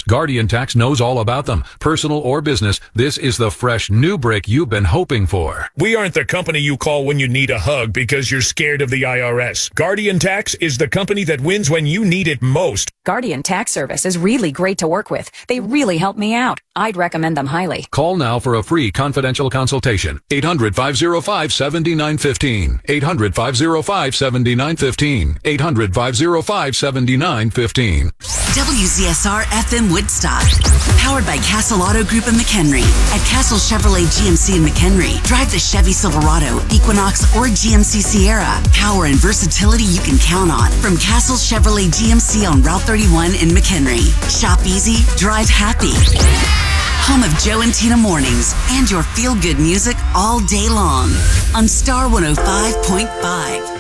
Guardian Tax knows all about them. Personal or business, this is the fresh new break you've been hoping for. We aren't the company you call when you need a hug because you're scared of the IRS. Guardian Tax is the company that wins when you need it most. Guardian Tax Service is really great to work with. They really help me out. I'd recommend them highly. Call now for a free confidential consultation. 800-505-7915. 800-505-7915. 800-505-7915. WZSR FM Woodstock. Powered by Castle Auto Group in McHenry. At Castle Chevrolet GMC in McHenry, drive the Chevy Silverado, Equinox, or GMC Sierra. Power and versatility you can count on. From Castle Chevrolet GMC on Route 31 in McHenry. Shop easy, drive happy. Home of Joe and Tina Mornings and your feel-good music all day long on Star 105.5.